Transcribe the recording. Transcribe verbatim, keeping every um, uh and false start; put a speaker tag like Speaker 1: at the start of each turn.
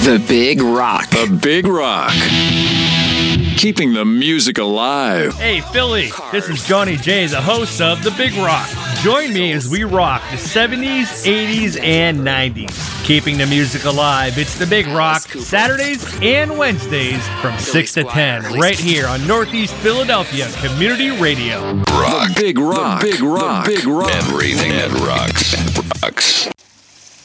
Speaker 1: The Big Rock.
Speaker 2: The Big Rock. Keeping the music alive.
Speaker 3: Hey, Philly, this is Johnny J, the host of The Big Rock. Join me as we rock the seventies, eighties, and nineties. Keeping the music alive, it's The Big Rock, Saturdays and Wednesdays from six to ten, right here on Northeast Philadelphia Community Radio.
Speaker 2: Rock. The Big Rock. The Big Rock. The Big Rock.
Speaker 4: Everything that rocks. Rocks.